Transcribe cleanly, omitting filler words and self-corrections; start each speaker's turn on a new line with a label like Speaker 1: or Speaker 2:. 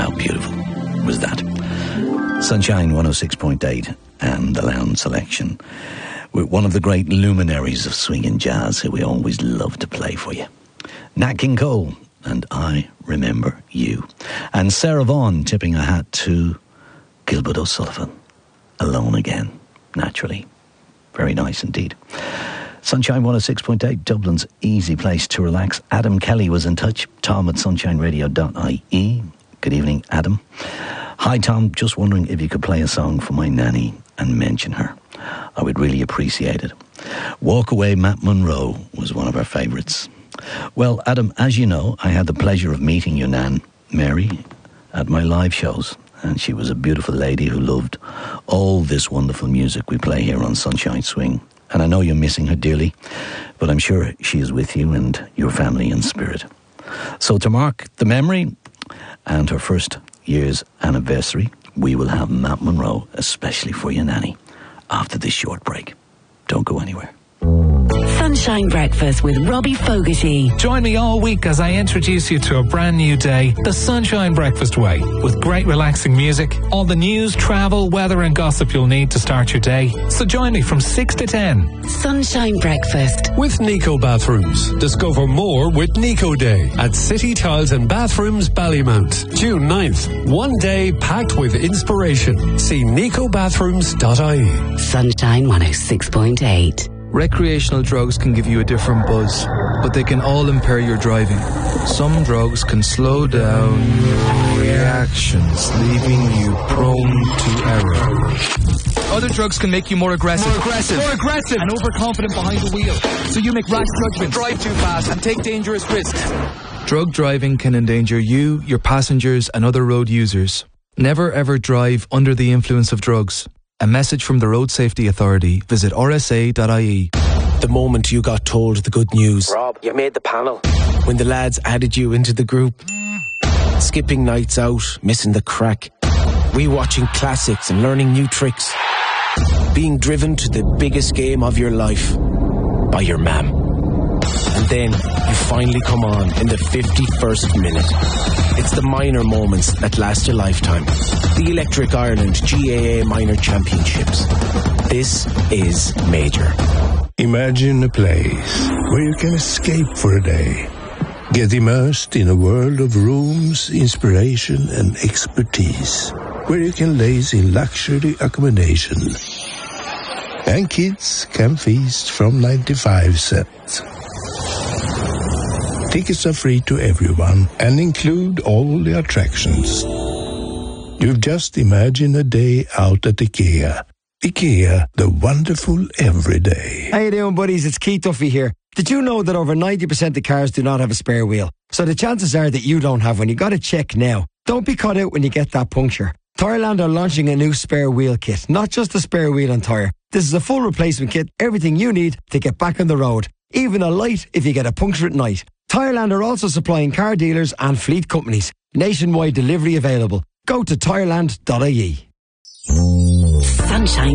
Speaker 1: How beautiful was that? Sunshine 106.8 and the Lounge Selection with one of the great luminaries of swing and jazz who we always love to play for you. Nat King Cole and I Remember You. And Sarah Vaughan tipping a hat to Gilbert O'Sullivan. Alone Again, naturally. Very nice indeed. Sunshine 106.8, Dublin's easy place to relax. Adam Kelly was in touch. Tom at sunshineradio.ie. Good evening, Adam. Hi, Tom. Just wondering if you could play a song for my nanny and mention her. I would really appreciate it. Walk Away, Matt Monro was one of our favourites. Well, Adam, as you know, I had the pleasure of meeting your nan, Mary, at my live shows. And she was a beautiful lady who loved all this wonderful music we play here on Sunshine Swing. And I know you're missing her dearly, but I'm sure she is with you and your family in spirit. So to mark the memory and her first year's anniversary, we will have Matt Monro, especially for your nanny, after this short break. Don't go anywhere.
Speaker 2: Sunshine Breakfast with Robbie Fogarty.
Speaker 3: Join me all week as I introduce you to a brand new day, the Sunshine Breakfast Way, with great relaxing music, all the news, travel, weather and gossip you'll need to start your day. So join me from 6 to 10.
Speaker 2: Sunshine Breakfast
Speaker 4: with Nico Bathrooms. Discover more with Nico Day at City Tiles and Bathrooms, Ballymount. June 9th. One day packed with inspiration. See nicobathrooms.ie.
Speaker 2: Sunshine 106.8.
Speaker 5: Recreational drugs can give you a different buzz, but they can all impair your driving. Some drugs can slow down your reactions, leaving you prone to error. Other drugs can make you more aggressive. And overconfident behind the wheel. So you make rash judgments, drive too fast, and take dangerous risks. Drug driving can endanger you, your passengers, and other road users. Never ever drive under the influence of drugs. A message from the Road Safety Authority. Visit rsa.ie.
Speaker 6: The moment you got told the good news.
Speaker 7: Rob, you made the panel.
Speaker 6: When the lads added you into the group. Skipping nights out, missing the crack. Rewatching classics and learning new tricks. Being driven to the biggest game of your life by your mam. And then you finally come on in the 51st minute. It's the minor moments that last a lifetime. The Electric Ireland GAA Minor Championships. This is major.
Speaker 8: Imagine a place where you can escape for a day. Get immersed in a world of rooms, inspiration and expertise. Where you can laze in luxury accommodation. And kids can feast from 95 cents. Tickets are free to everyone and include all the attractions. You've just imagined a day out at IKEA. IKEA, the wonderful everyday.
Speaker 9: How you doing, buddies? It's Keith Duffy here. Did you know that over 90% of cars do not have a spare wheel? So the chances are that you don't have one. You got to check now. Don't be caught out when you get that puncture. Tyreland are launching a new spare wheel kit. Not just a spare wheel and tyre. This is a full replacement kit. Everything you need to get back on the road. Even a light if you get a puncture at night. Tyreland are also supplying car dealers and fleet companies. Nationwide delivery available. Go to tyreland.ie.
Speaker 2: Sunshine